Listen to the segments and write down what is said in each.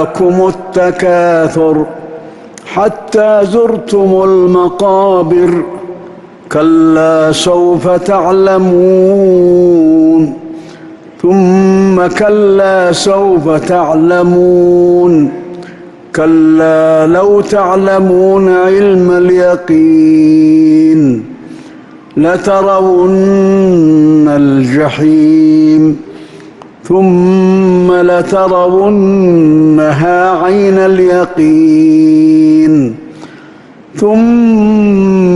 لكم التكاثر حتى زرتم المقابر كلا سوف تعلمون ثم كلا سوف تعلمون كلا لو تعلمون علم اليقين لترون الجحيم ثم لترونها عين اليقين ثم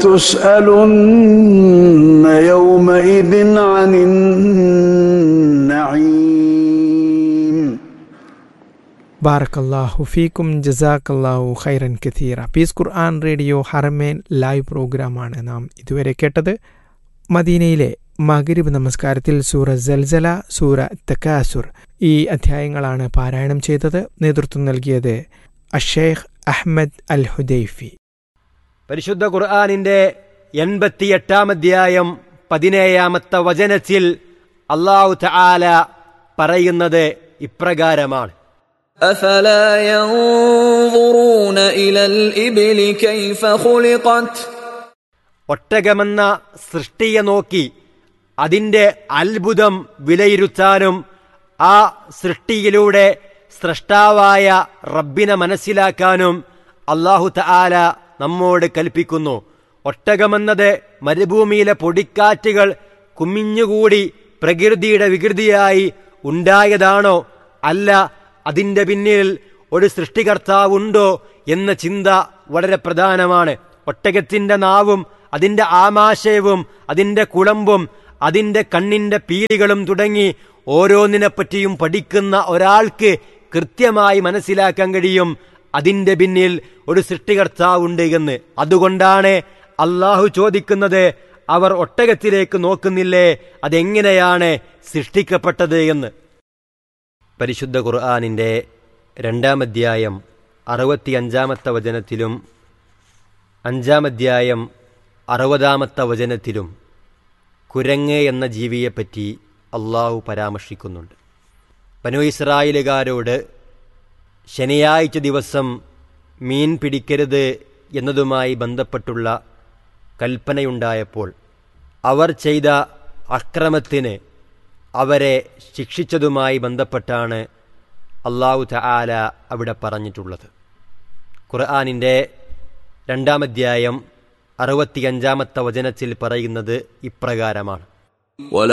لتسألن يومئذ عن النعيم. ബാറക്കല്ലാഹു ഫീക്കും ജസാക്കല്ലാഹു ഖൈറൻ കഥീറ. പീസ് ഖുർആൻ റേഡിയോ ഹറമേൻ ലൈവ് പ്രോഗ്രാമാണ് നാം ഇതുവരെ കേട്ടത്. മദീനയിലെ മഗ്രിബ് നമസ്കാരത്തിൽ സൂറ സൽസല, സൂറ തകാസുർ ഈ അധ്യായങ്ങളാണ് പാരായണം ചെയ്തത്. നേതൃത്വം നൽകിയത് അഷേഖ് അഹ്മദ് അൽ ഹുദൈഫി. പരിശുദ്ധ ഖുർആനിന്റെ 88-ാം അധ്യായം 17-ാമത്തെ വചനത്തിൽ അല്ലാഹു തആല പറയുന്നത് ഇപ്രകാരമാണ്: അഫലാ യൻദുറൂന ഇലൽ ഇബ്ലി കൈഫ ഖുലിഖത്. ഒട്ടകമെന്ന സൃഷ്ടിയെ നോക്കി അതിന്റെ അത്ഭുതം വിലയിരുത്താനും ആ സൃഷ്ടിയിലൂടെ സ്രഷ്ടാവായ റബ്ബിനെ മനസ്സിലാക്കാനും അല്ലാഹു തആല നമ്മോട് കൽപ്പിക്കുന്നു. ഒട്ടകമെന്നത് മരുഭൂമിയിലെ പൊടിക്കാറ്റുകൾ കുമിഞ്ഞുകൂടി പ്രകൃതിയുടെ വികൃതിയായി ഉണ്ടായതാണോ, അല്ല അതിൻ്റെ പിന്നിൽ ഒരു സൃഷ്ടികർത്താവുണ്ടോ എന്ന ചിന്ത വളരെ പ്രധാനമാണ്. ഒട്ടകത്തിൻ്റെ നാവും അതിൻ്റെ ആമാശയവും അതിൻ്റെ കുളമ്പും അതിൻ്റെ കണ്ണിൻ്റെ പീലികളും തുടങ്ങി ഓരോന്നിനെപ്പറ്റിയും പഠിക്കുന്ന ഒരാൾക്ക് കൃത്യമായി മനസ്സിലാക്കാൻ കഴിയും അതിൻ്റെ പിന്നിൽ ഒരു സൃഷ്ടികർത്താവുണ്ട് എന്ന്. അതുകൊണ്ടാണ് അള്ളാഹു ചോദിക്കുന്നത്, അവർ ഒട്ടകത്തിലേക്ക് നോക്കുന്നില്ലേ, അതെങ്ങനെയാണ് സൃഷ്ടിക്കപ്പെട്ടത് എന്ന്. പരിശുദ്ധ ഖുർആനിൻ്റെ 2-ാം അധ്യായം 65-ാമത്തെ വചനത്തിലും 5-ാം അധ്യായം 60-ാമത്തെ വചനത്തിലും കുരങ്ങ് എന്ന ജീവിയെപ്പറ്റി അള്ളാഹു പരാമർശിക്കുന്നുണ്ട്. ബനൂ ഇസ്രായേലുകാരോട് ശനിയാഴ്ച ദിവസം മീൻ പിടിക്കരുത് എന്നതുമായി ബന്ധപ്പെട്ടുള്ള കൽപ്പനയുണ്ടായപ്പോൾ അവർ ചെയ്ത അക്രമത്തിന് അവരെ ശിക്ഷിച്ചതുമായി ബന്ധപ്പെട്ടാണ് അല്ലാഹു തആല അവിടെ പറഞ്ഞിട്ടുള്ളത്. ഖുർആനിൻ്റെ 2-ാം അധ്യായം 65-ാമത്തെ വചനത്തിൽ പറയുന്നത് ഇപ്രകാരമാണ്: